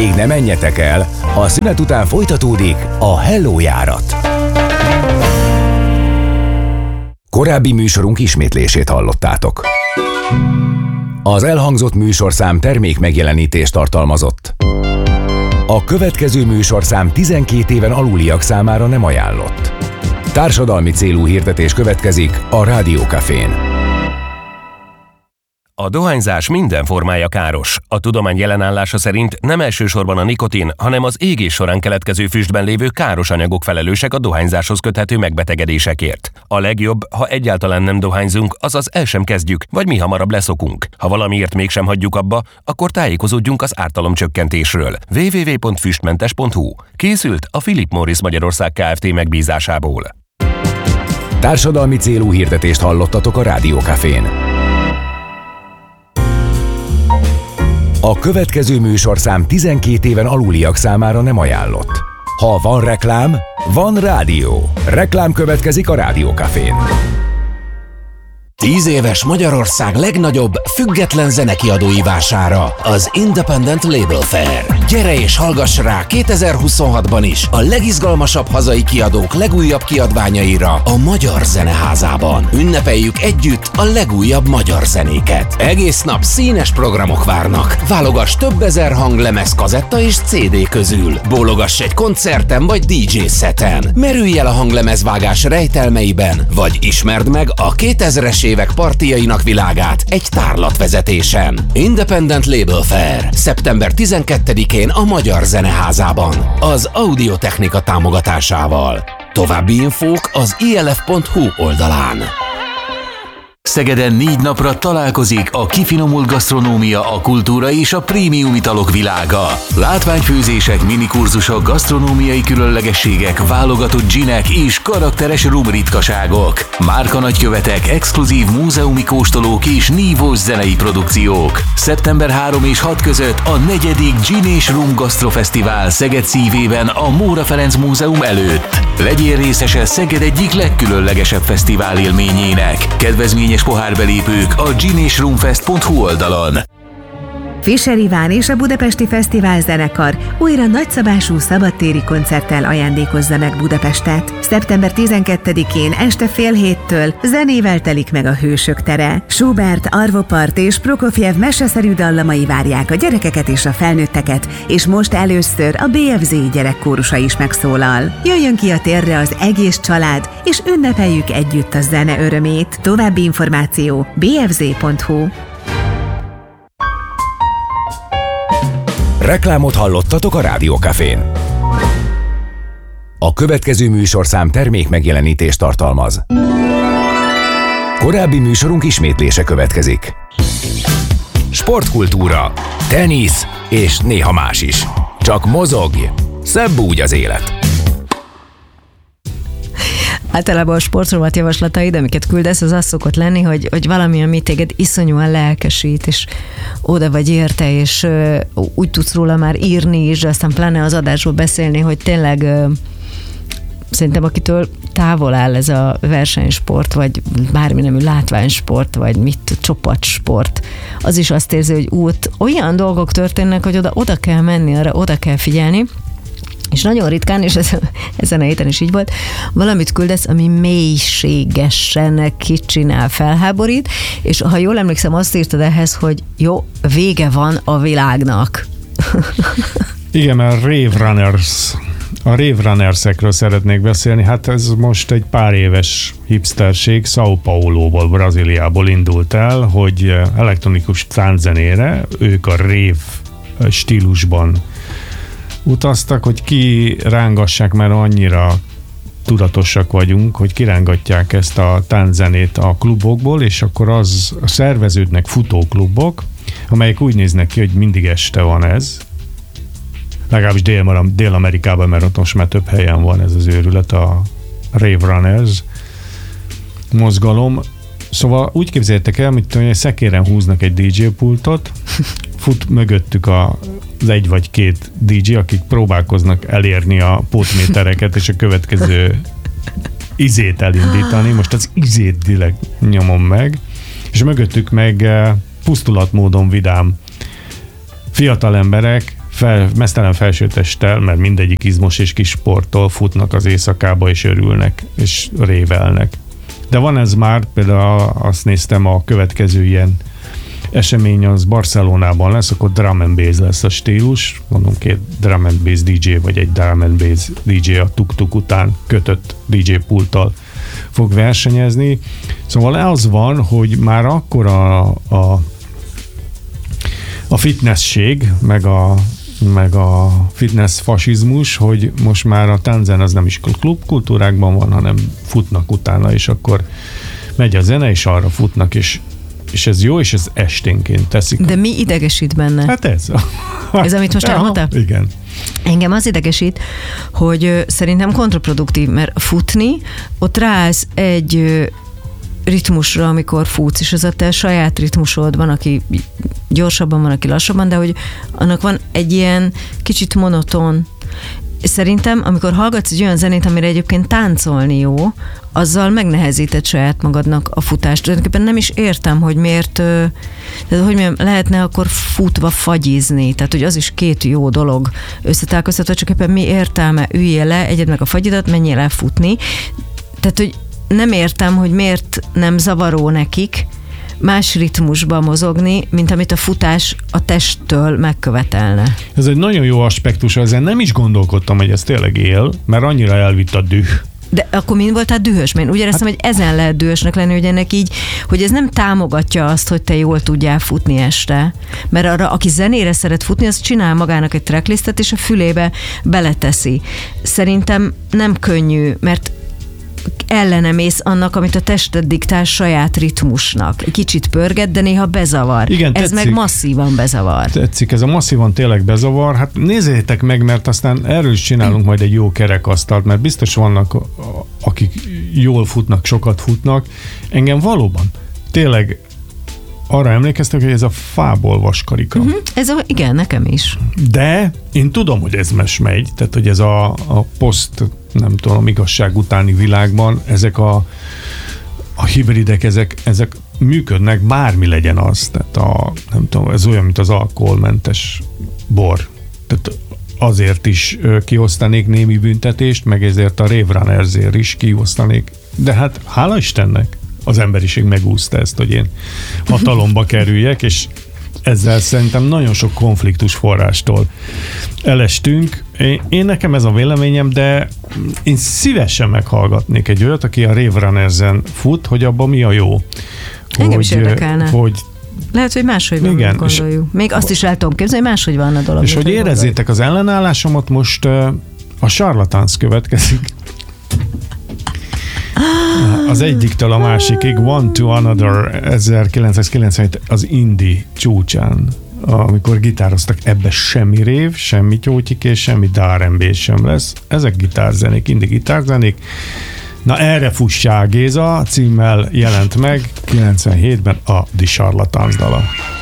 Még ne menjetek el, a szünet után folytatódik a Hello járat. Korábbi műsorunk ismétlését hallottátok. Az elhangzott műsorszám termék megjelenítést tartalmazott. A következő műsorszám 12 éven aluliak számára nem ajánlott. Társadalmi célú hirdetés következik a Rádió Cafén. A dohányzás minden formája káros. A tudomány jelenállása szerint nem elsősorban a nikotin, hanem az égés során keletkező füstben lévő káros anyagok felelősek a dohányzáshoz köthető megbetegedésekért. A legjobb, ha egyáltalán nem dohányzunk, azaz el sem kezdjük, vagy mi hamarabb leszokunk. Ha valamiért mégsem hagyjuk abba, akkor tájékozódjunk az ártalomcsökkentésről. www.füstmentes.hu. Készült a Philip Morris Magyarország Kft. Megbízásából. Társadalmi célú hirdetést hallottatok a Rádió Cafén. A következő műsorszám 12 éven aluliak számára nem ajánlott. Ha van reklám, van rádió. Reklám következik a Rádió Cafén. 10 éves Magyarország legnagyobb független zenekiadói vására, az Independent Label Fair. Gyere és hallgass rá 2026-ban is a legizgalmasabb hazai kiadók legújabb kiadványaira a Magyar Zeneházában. Ünnepeljük együtt a legújabb magyar zenéket. Egész nap színes programok várnak. Válogass több ezer hanglemez, kazetta és CD közül. Bólogass egy koncerten vagy DJ szeten. Merülj el a hanglemezvágás rejtelmeiben, vagy ismerd meg a 2000-es évek partijainak világát egy tárlatvezetésen. Independent Label Fair. Szeptember 12-én a Magyar Zeneházában. Az Audiotechnika támogatásával. További infók az ilf.hu oldalán. Szegeden 4 napra találkozik a kifinomult gasztronómia, a kultúra és a prémium italok világa. Látványfőzések, minikurzusok, gasztronómiai különlegességek, válogatott ginek és karakteres rum ritkaságok. Márkanagykövetek, exkluzív múzeumi kóstolók és nívós zenei produkciók. Szeptember 3 és 6 között a 4. Gin és Rum Gasztrofesztivál Szeged szívében a Móra Ferenc Múzeum előtt. Legyél részese Szeged egyik legkülönlegesebb fesztivál élményének. Kedvezményes pohárbelépők a ginesrumfest.hu oldalon. Fischer Iván és a Budapesti Fesztivál Zenekar újra nagyszabású szabadtéri koncerttel ajándékozza meg Budapestet. Szeptember 12-én este fél héttől zenével telik meg a Hősök tere. Schubert, Arvo Part és Prokofjev meseszerű dallamai várják a gyerekeket és a felnőtteket, és most először a BFZ gyerekkórusa is megszólal. Jöjjön ki a térre az egész család, és ünnepeljük együtt a zene örömét. További információ bfz.hu. Reklámot hallottatok a Rádió Cafén. A következő műsorszám termék megjelenítést tartalmaz. Korábbi műsorunk ismétlése következik. Sportkultúra, tenisz és néha más is. Csak mozogj, szebb úgy az élet. Általában a sportrovat javaslataid, amiket küldesz, az szokott lenni, hogy valami, ami téged iszonyúan lelkesít, és oda vagy érte, és úgy tudsz róla már írni is, de aztán pláne az adásból beszélni, hogy tényleg szerintem akitől távol áll ez a versenysport, vagy bármi nemű látványsport, vagy csapatsport, az is azt érzi, hogy ott olyan dolgok történnek, hogy oda kell menni, arra oda kell figyelni. És nagyon ritkán, és ezen a héten is így volt, valamit küldesz, ami mélységesen kicsinál, felháborít, és ha jól emlékszem, azt írtad ehhez, hogy jó, vége van a világnak. Igen, mert a Rave Runners-ekről szeretnék beszélni. Hát ez most egy pár éves hipsterség, São Paulo-ból, Brazíliából indult el, hogy elektronikus tánczenére ők a rave stílusban utaztak, hogy kirángassák, mert annyira tudatosak vagyunk, hogy kirángatják ezt a tánczenét a klubokból, és akkor szerveződnek futóklubok, amelyek úgy néznek ki, hogy mindig este van ez. Legalábbis Dél-Amerikában, mert ott most már több helyen van ez az őrület, a Rave Runners mozgalom. Szóval úgy képzeljétek el, hogy szekéren húznak egy DJ pultot, fut mögöttük az egy vagy két DJ, akik próbálkoznak elérni a pótmétereket, és a következő izét elindítani. Most az izét direkt nyomom meg, és mögöttük meg pusztulatmódon vidám fiatal emberek meztelen felsőtesttel, mert mindegyik izmos és kis sporttól futnak az éjszakába, és örülnek, és révelnek. De van ez már, például azt néztem, a következő ilyen esemény az Barcelonában lesz, akkor drum and bass lesz a stílus. Mondom, 2 drum and bass DJ, vagy egy drum and bass DJ a tuk-tuk után kötött DJ pulttal fog versenyezni. Szóval az van, hogy már akkor a fitnessség, meg a fitness fasizmus, hogy most már a tánzen az nem is klubkultúrákban van, hanem futnak utána, és akkor megy a zene, és arra futnak, és ez jó, és ez esténként teszik. De mi idegesít benne? Hát ez. Ez, amit most elmondtál? Igen. Engem az idegesít, hogy szerintem kontraproduktív, mert futni, ott ráállsz egy ritmusra, amikor futsz, és az a te saját ritmusod, van, aki gyorsabban, van, aki lassabban, de hogy annak van egy ilyen kicsit monoton. Szerintem, amikor hallgatsz egy olyan zenét, amire egyébként táncolni jó, azzal megnehezíted saját magadnak a futást. Tulajdonképpen nem is értem, hogy miért, tehát hogy mondjam, lehetne akkor futva fagyizni, tehát hogy az is 2 jó dolog összetálkoztatva, csak éppen mi értelme, üljél le, egyed meg a fagyidat, menjél el futni. Tehát, hogy nem értem, hogy miért nem zavaró nekik más ritmusban mozogni, mint amit a futás a testtől megkövetelne. Ez egy nagyon jó aspektus, ezen nem is gondolkodtam, hogy ez tényleg él, mert annyira elvitt a düh. De akkor mind voltál dühös? Mert úgy éreztem, hogy ezen lehet dühösnek lenni, hogy ennek így, hogy ez nem támogatja azt, hogy te jól tudjál futni este. Mert arra, aki zenére szeret futni, az csinál magának egy tracklistet, és a fülébe beleteszi. Szerintem nem könnyű, mert ellenemész annak, amit a tested diktál saját ritmusnak. Kicsit pörget, de néha bezavar. Igen, ez meg masszívan bezavar. Tetszik, ez a masszívan tényleg bezavar. Hát nézzétek meg, mert aztán erről is csinálunk majd egy jó kerekasztalt, mert biztos vannak, akik jól futnak, sokat futnak. Engem valóban tényleg arra emlékeztek, hogy ez a fából vaskarika. Igen, nekem is. De én tudom, hogy ez megy, tehát hogy ez a poszt, nem tudom, igazság utáni világban ezek a hibridek, ezek működnek, bármi legyen az. Tehát nem tudom, ez olyan, mint az alkoholmentes bor. Tehát azért is kiosztanék némi büntetést, meg ezért a Rave Runnersért is kiosztanék. De hát hála Istennek az emberiség megúszta ezt, hogy én hatalomba kerüljek, és ezzel szerintem nagyon sok konfliktus forrástól elestünk. Én nekem ez a véleményem, de én szívesen meghallgatnék egy olyat, aki a Rave Runners-en fut, hogy abban mi a jó. Engem is érdekelne. Hogy lehet, hogy máshogy van, igen, gondoljuk. Még azt is el tudom képzelni, hogy máshogy van a dolog. És hogy érezzétek az ellenállásomat, most a Charlatans következik. Az egyiktől a másikig, One to Another 1997 az indie csúcsán, amikor gitároztak, ebbe semmi rév, semmi tyótyik és semmi R&B sem lesz. Ezek gitárzenék, indie gitárzenék. Na erre fussá, Géza címmel jelent meg 97-ben a The Charlatans dala.